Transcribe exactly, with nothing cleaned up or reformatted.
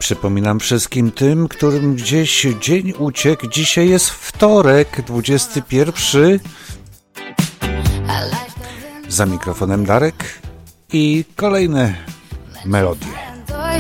Przypominam wszystkim tym, którym gdzieś dzień uciekł. Dzisiaj jest wtorek, dwudziesty pierwszy. Za mikrofonem Darek i kolejne melodie.